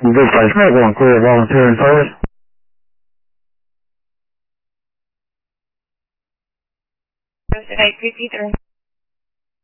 Big Place Met, going clear, volunteer and service. Hey, repeat